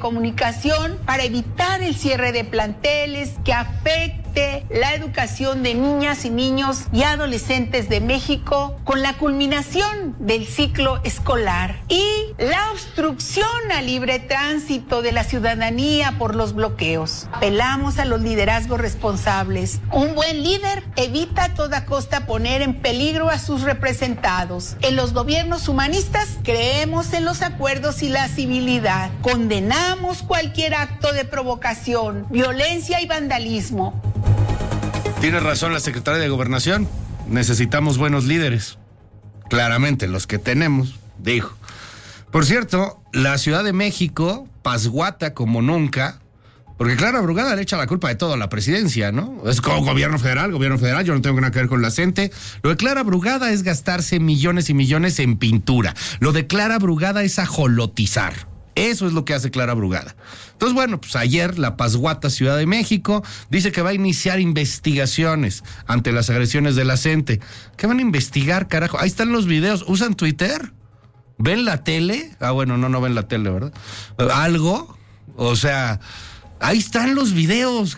comunicación para evitar el cierre de planteles que afecte la educación de niñas y niños y adolescentes de México con la culminación del ciclo escolar y la obstrucción al libre tránsito de la ciudadanía por los bloqueos. Apelamos a los liderazgos responsables. Un buen líder evita a toda costa poner en peligro a sus representados. En los gobiernos humanistas creemos en los acuerdos y la civilidad. Condenamos cualquier acto de provocación, violencia y vandalismo. Tiene razón la secretaria de Gobernación. Necesitamos buenos líderes. Claramente los que tenemos, dijo. Por cierto, la Ciudad de México, pasguata como nunca, porque Clara Brugada le echa la culpa de todo a la presidencia, ¿no? Es como gobierno federal, yo no tengo nada que ver con la CENTE. Lo de Clara Brugada es gastarse millones y millones en pintura. Lo de Clara Brugada es ajolotizar. Eso es lo que hace Clara Brugada. Entonces, bueno, pues ayer la pasguata Ciudad de México dice que va a iniciar investigaciones ante las agresiones de la CENTE. ¿Qué van a investigar, carajo? Ahí están los videos. ¿Usan Twitter? ¿Ven la tele? Bueno, no ven la tele, ¿verdad? ¿Algo? O sea, ahí están los videos.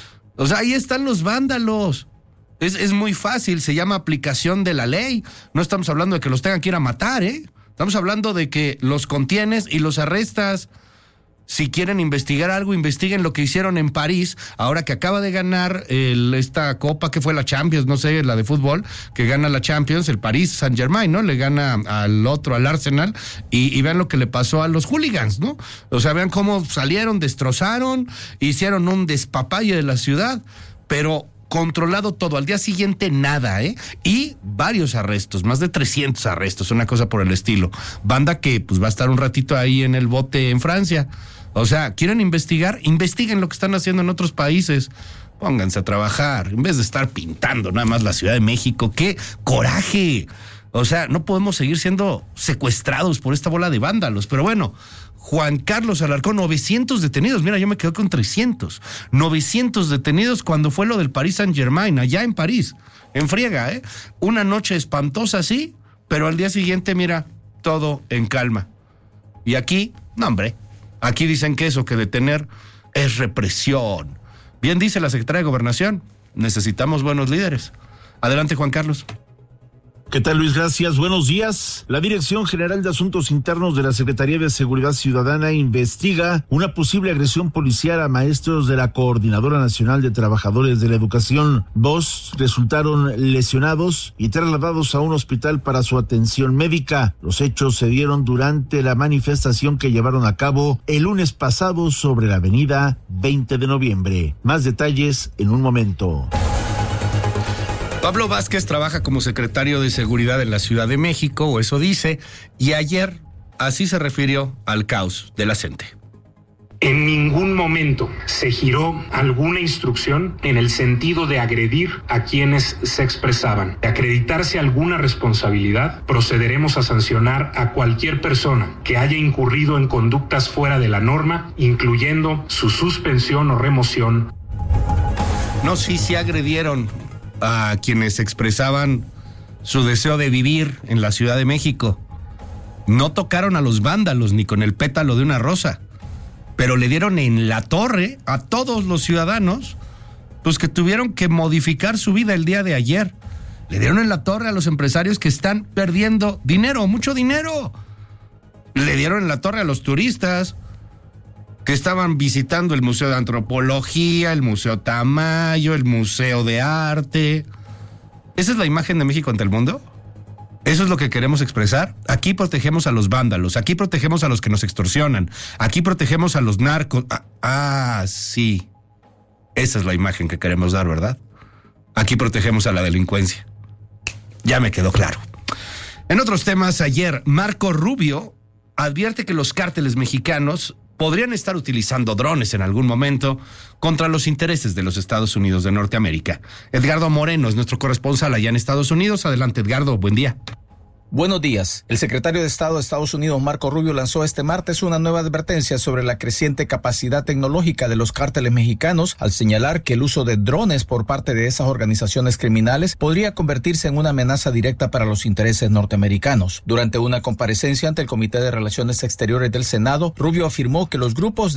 O sea, ahí están los vándalos. Es muy fácil, se llama aplicación de la ley. No estamos hablando de que los tengan que ir a matar, ¿eh? Estamos hablando de que los contienes y los arrestas. Si quieren investigar algo, investiguen lo que hicieron en París, ahora que acaba de ganar esta copa que fue la Champions, no sé, la de fútbol, que gana la Champions, el Paris Saint-Germain, ¿no? Le gana al Arsenal, y vean lo que le pasó a los hooligans, ¿no? O sea, vean cómo salieron, destrozaron, hicieron un despapalle de la ciudad, pero controlado todo, al día siguiente nada, y varios arrestos, más de 300 arrestos, una cosa por el estilo. Banda que pues va a estar un ratito ahí en el bote en Francia. O sea, ¿quieren investigar? Investiguen lo que están haciendo en otros países. Pónganse a trabajar, en vez de estar pintando nada más la Ciudad de México. ¡Qué coraje! O sea, no podemos seguir siendo secuestrados por esta bola de vándalos. Pero bueno, Juan Carlos Alarcón, 900 detenidos. Mira, yo me quedo con 300. 900 detenidos cuando fue lo del Paris Saint-Germain, allá en París. En friega, Una noche espantosa, sí, pero al día siguiente, mira, todo en calma. Y aquí, no, hombre, aquí dicen que eso, que detener es represión. Bien dice la secretaria de Gobernación, necesitamos buenos líderes. Adelante, Juan Carlos. ¿Qué tal, Luis? Gracias. Buenos días. La Dirección General de Asuntos Internos de la Secretaría de Seguridad Ciudadana investiga una posible agresión policial a maestros de la Coordinadora Nacional de Trabajadores de la Educación. Dos resultaron lesionados y trasladados a un hospital para su atención médica. Los hechos se dieron durante la manifestación que llevaron a cabo el lunes pasado sobre la avenida 20 de noviembre. Más detalles en un momento. Pablo Vázquez trabaja como secretario de Seguridad en la Ciudad de México, o eso dice, y ayer así se refirió al caos de la CENTE. En ningún momento se giró alguna instrucción en el sentido de agredir a quienes se expresaban. De acreditarse alguna responsabilidad, procederemos a sancionar a cualquier persona que haya incurrido en conductas fuera de la norma, incluyendo su suspensión o remoción. No, sí agredieron a quienes expresaban su deseo de vivir en la Ciudad de México. No tocaron a los vándalos ni con el pétalo de una rosa, pero le dieron en la torre a todos los ciudadanos, pues que tuvieron que modificar su vida el día de ayer. Le dieron en la torre a los empresarios que están perdiendo dinero, mucho dinero. Le dieron en la torre a los turistas que estaban visitando el Museo de Antropología, el Museo Tamayo, el Museo de Arte. ¿Esa es la imagen de México ante el mundo? ¿Eso es lo que queremos expresar? Aquí protegemos a los vándalos, aquí protegemos a los que nos extorsionan, aquí protegemos a los narcos. Sí. Esa es la imagen que queremos dar, ¿verdad? Aquí protegemos a la delincuencia. Ya me quedó claro. En otros temas, ayer Marco Rubio advierte que los cárteles mexicanos podrían estar utilizando drones en algún momento contra los intereses de los Estados Unidos de Norteamérica. Edgardo Moreno es nuestro corresponsal allá en Estados Unidos. Adelante, Edgardo, buen día. Buenos días. El secretario de Estado de Estados Unidos, Marco Rubio, lanzó este martes una nueva advertencia sobre la creciente capacidad tecnológica de los cárteles mexicanos, al señalar que el uso de drones por parte de esas organizaciones criminales podría convertirse en una amenaza directa para los intereses norteamericanos. Durante una comparecencia ante el Comité de Relaciones Exteriores del Senado, Rubio afirmó que los grupos